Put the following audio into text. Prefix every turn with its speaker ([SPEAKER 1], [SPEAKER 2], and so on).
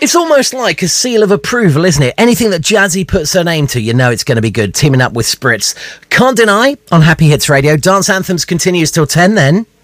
[SPEAKER 1] It's almost like a seal of approval, isn't it? Anything that Jazzy puts her name to, you know it's going to be good. Teaming up with Spritz. Can't Deny on Happy Hits Radio. Dance Anthems continues till 10 then.